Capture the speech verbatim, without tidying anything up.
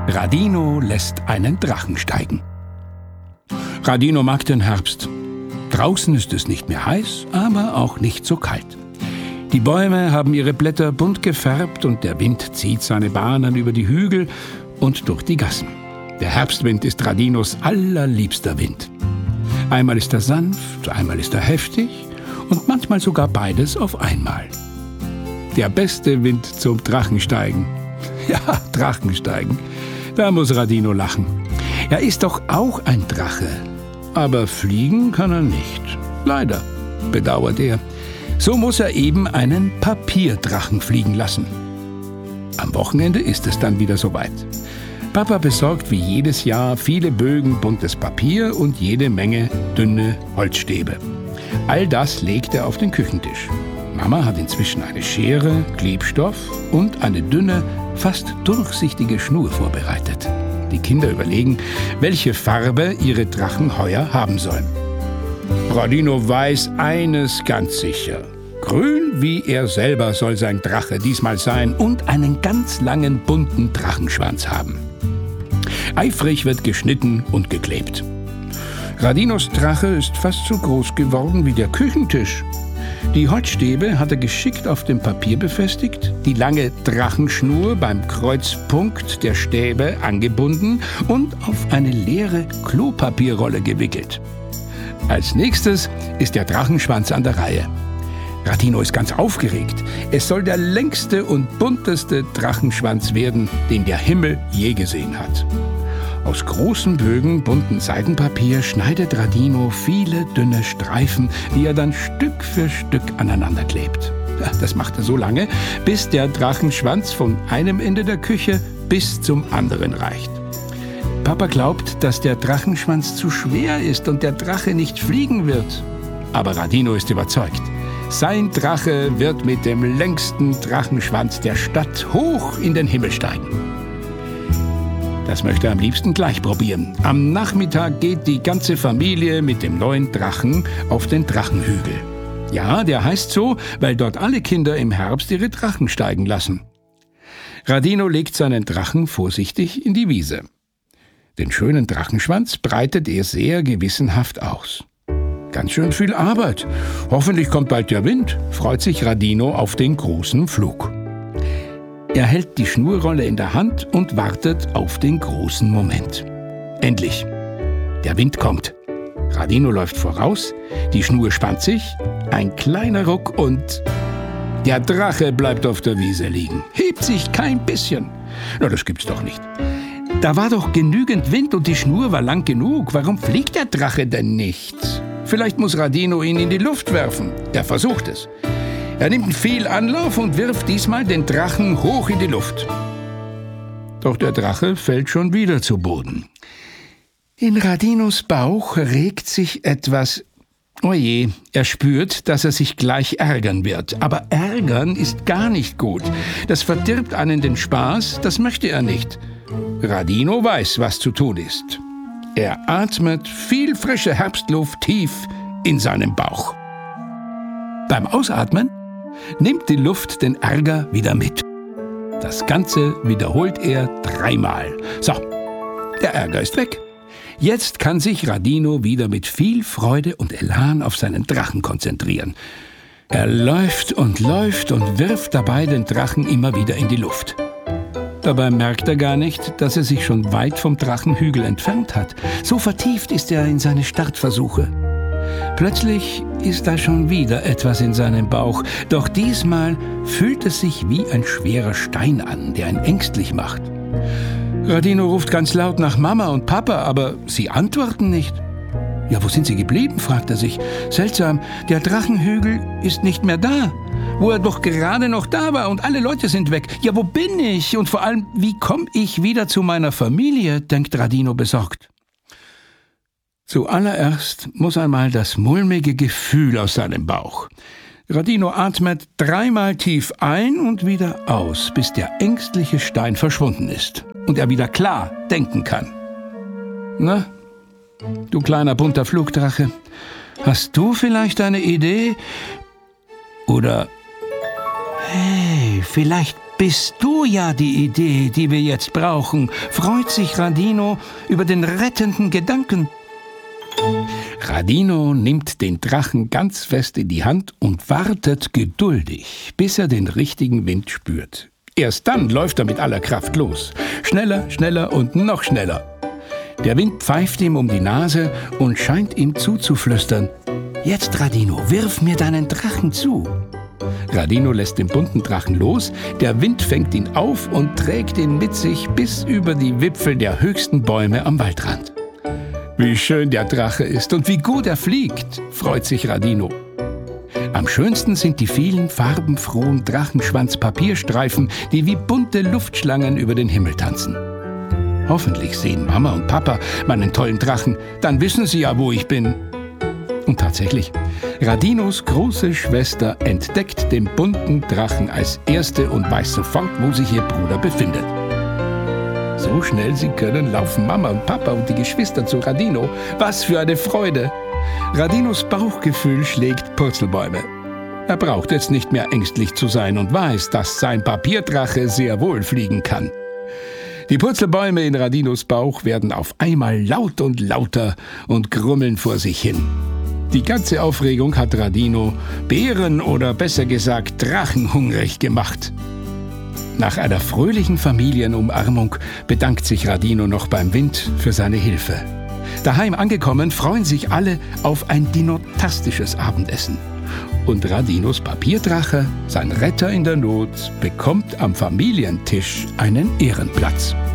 Radino lässt einen Drachen steigen. Radino mag den Herbst. Draußen ist es nicht mehr heiß, aber auch nicht so kalt. Die Bäume haben ihre Blätter bunt gefärbt und der Wind zieht seine Bahnen über die Hügel und durch die Gassen. Der Herbstwind ist Radinos allerliebster Wind. Einmal ist er sanft, einmal ist er heftig und manchmal sogar beides auf einmal. Der beste Wind zum Drachensteigen. Ja, Drachensteigen. Da muss Radino lachen. Er ist doch auch ein Drache. Aber fliegen kann er nicht. Leider, bedauert er. So muss er eben einen Papierdrachen fliegen lassen. Am Wochenende ist es dann wieder soweit. Papa besorgt wie jedes Jahr viele Bögen buntes Papier und jede Menge dünne Holzstäbe. All das legt er auf den Küchentisch. Mama hat inzwischen eine Schere, Klebstoff und eine dünne, fast durchsichtige Schnur vorbereitet. Die Kinder überlegen, welche Farbe ihre Drachen heuer haben sollen. Radino weiß eines ganz sicher. Grün wie er selber soll sein Drache diesmal sein und einen ganz langen, bunten Drachenschwanz haben. Eifrig wird geschnitten und geklebt. Radinos Drache ist fast so groß geworden wie der Küchentisch. Die Holzstäbe hat er geschickt auf dem Papier befestigt, die lange Drachenschnur beim Kreuzpunkt der Stäbe angebunden und auf eine leere Klopapierrolle gewickelt. Als nächstes ist der Drachenschwanz an der Reihe. Radino ist ganz aufgeregt. Es soll der längste und bunteste Drachenschwanz werden, den der Himmel je gesehen hat. Aus großen Bögen bunten Seidenpapier schneidet Radino viele dünne Streifen, die er dann Stück für Stück aneinander klebt. Das macht er so lange, bis der Drachenschwanz von einem Ende der Küche bis zum anderen reicht. Papa glaubt, dass der Drachenschwanz zu schwer ist und der Drache nicht fliegen wird. Aber Radino ist überzeugt. Sein Drache wird mit dem längsten Drachenschwanz der Stadt hoch in den Himmel steigen. Das möchte er am liebsten gleich probieren. Am Nachmittag geht die ganze Familie mit dem neuen Drachen auf den Drachenhügel. Ja, der heißt so, weil dort alle Kinder im Herbst ihre Drachen steigen lassen. Radino legt seinen Drachen vorsichtig in die Wiese. Den schönen Drachenschwanz breitet er sehr gewissenhaft aus. Ganz schön viel Arbeit. Hoffentlich kommt bald der Wind, freut sich Radino auf den großen Flug. Er hält die Schnurrolle in der Hand und wartet auf den großen Moment. Endlich. Der Wind kommt. Radino läuft voraus, die Schnur spannt sich, ein kleiner Ruck und der Drache bleibt auf der Wiese liegen. Hebt sich kein bisschen. Na, das gibt's doch nicht. Da war doch genügend Wind und die Schnur war lang genug. Warum fliegt der Drache denn nicht? Vielleicht muss Radino ihn in die Luft werfen. Er versucht es. Er nimmt viel Anlauf und wirft diesmal den Drachen hoch in die Luft. Doch der Drache fällt schon wieder zu Boden. In Radinos Bauch regt sich etwas. Oje, er spürt, dass er sich gleich ärgern wird. Aber ärgern ist gar nicht gut. Das verdirbt einen den Spaß, das möchte er nicht. Radino weiß, was zu tun ist. Er atmet viel frische Herbstluft tief in seinem Bauch. Beim Ausatmen nimmt die Luft den Ärger wieder mit. Das Ganze wiederholt er dreimal. So, der Ärger ist weg. Jetzt kann sich Radino wieder mit viel Freude und Elan auf seinen Drachen konzentrieren. Er läuft und läuft und wirft dabei den Drachen immer wieder in die Luft. Dabei merkt er gar nicht, dass er sich schon weit vom Drachenhügel entfernt hat. So vertieft ist er in seine Startversuche. Plötzlich ist da schon wieder etwas in seinem Bauch. Doch diesmal fühlt es sich wie ein schwerer Stein an, der ihn ängstlich macht. Radino ruft ganz laut nach Mama und Papa, aber sie antworten nicht. Ja, wo sind sie geblieben, fragt er sich. Seltsam, der Drachenhügel ist nicht mehr da. Wo er doch gerade noch da war und alle Leute sind weg. Ja, wo bin ich? Und vor allem, wie komme ich wieder zu meiner Familie, denkt Radino besorgt. Zuallererst muss einmal das mulmige Gefühl aus seinem Bauch. Radino atmet dreimal tief ein und wieder aus, bis der ängstliche Stein verschwunden ist und er wieder klar denken kann. Na, du kleiner bunter Flugdrache, hast du vielleicht eine Idee? Oder, hey, vielleicht bist du ja die Idee, die wir jetzt brauchen, freut sich Radino über den rettenden Gedanken. Radino nimmt den Drachen ganz fest in die Hand und wartet geduldig, bis er den richtigen Wind spürt. Erst dann läuft er mit aller Kraft los. Schneller, schneller und noch schneller. Der Wind pfeift ihm um die Nase und scheint ihm zuzuflüstern: Jetzt, Radino, wirf mir deinen Drachen zu. Radino lässt den bunten Drachen los, der Wind fängt ihn auf und trägt ihn mit sich bis über die Wipfel der höchsten Bäume am Waldrand. Wie schön der Drache ist und wie gut er fliegt, freut sich Radino. Am schönsten sind die vielen farbenfrohen Drachenschwanz-Papierstreifen, die wie bunte Luftschlangen über den Himmel tanzen. Hoffentlich sehen Mama und Papa meinen tollen Drachen, dann wissen sie ja, wo ich bin. Und tatsächlich, Radinos große Schwester entdeckt den bunten Drachen als erste und weiß sofort, wo sich ihr Bruder befindet. So schnell sie können, laufen Mama und Papa und die Geschwister zu Radino. Was für eine Freude! Radinos Bauchgefühl schlägt Purzelbäume. Er braucht jetzt nicht mehr ängstlich zu sein und weiß, dass sein Papierdrache sehr wohl fliegen kann. Die Purzelbäume in Radinos Bauch werden auf einmal laut und lauter und grummeln vor sich hin. Die ganze Aufregung hat Radino Bären oder besser gesagt drachenhungrig gemacht. Nach einer fröhlichen Familienumarmung bedankt sich Radino noch beim Wind für seine Hilfe. Daheim angekommen, freuen sich alle auf ein dinotastisches Abendessen. Und Radinos Papierdrache, sein Retter in der Not, bekommt am Familientisch einen Ehrenplatz.